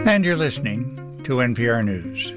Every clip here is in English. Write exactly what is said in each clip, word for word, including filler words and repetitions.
And you're listening to N P R News.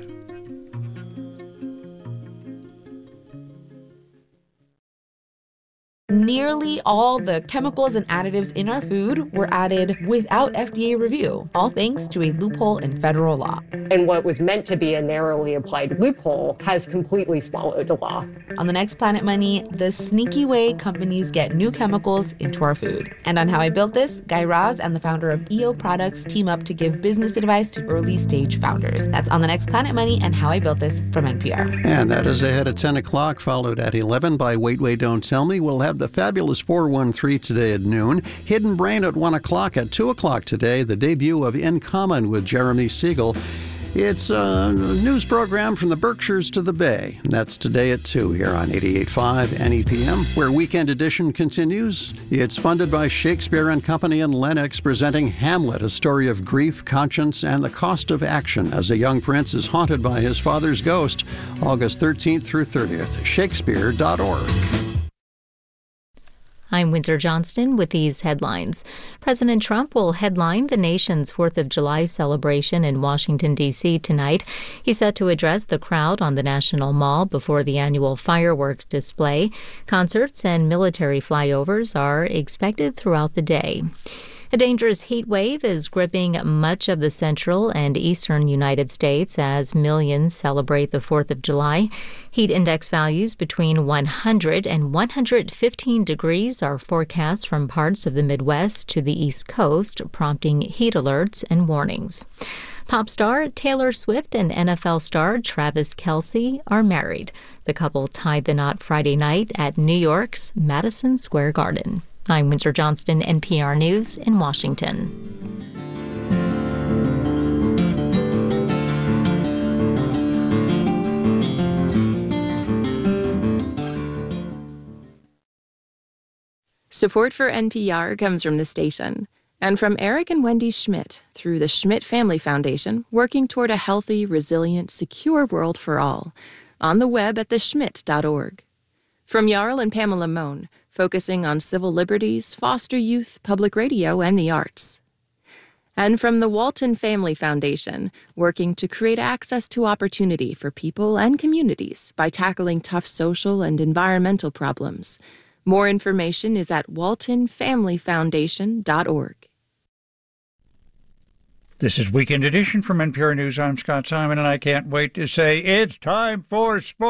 Nearly all the chemicals and additives in our food were added without F D A review, all thanks to a loophole in federal law. And what was meant to be a narrowly applied loophole has completely swallowed the law. On the next Planet Money, the sneaky way companies get new chemicals into our food. And on How I Built This, Guy Raz and the founder of E O Products team up to give business advice to early-stage founders. That's on the next Planet Money and How I Built This from N P R. And that is ahead at ten o'clock, followed at eleven by Wait, Wait, Don't Tell Me. We'll have the fabulous four one three today at noon. Hidden Brain at one o'clock. At two o'clock today, the debut of In Common with Jeremy Siegel. It's a news program from the Berkshires to the Bay. That's today at two here on eighty-eight point five N E P M, where Weekend Edition continues. It's funded by Shakespeare and Company and Lennox, presenting Hamlet, a story of grief, conscience, and the cost of action as a young prince is haunted by his father's ghost. August thirteenth through thirtieth, shakespeare dot org. I'm Windsor Johnston with these headlines. President Trump will headline the nation's fourth of July celebration in Washington, D C tonight. He's set to address the crowd on the National Mall before the annual fireworks display. Concerts and military flyovers are expected throughout the day. A dangerous heat wave is gripping much of the central and eastern United States as millions celebrate the fourth of July. Heat index values between one hundred and one hundred fifteen degrees are forecast from parts of the Midwest to the East Coast, prompting heat alerts and warnings. Pop star Taylor Swift and N F L star Travis Kelce are married. The couple tied the knot Friday night at New York's Madison Square Garden. I'm Windsor Johnston, N P R News in Washington. Support for N P R comes from the station and from Eric and Wendy Schmidt through the Schmidt Family Foundation, working toward a healthy, resilient, secure world for all. On the web at the schmidt dot org. From Jarl and Pamela Mohn, focusing on civil liberties, foster youth, public radio, and the arts. And from the Walton Family Foundation, working to create access to opportunity for people and communities by tackling tough social and environmental problems. More information is at walton family foundation dot org. This is Weekend Edition from N P R News. I'm Scott Simon, and I can't wait to say it's time for sports.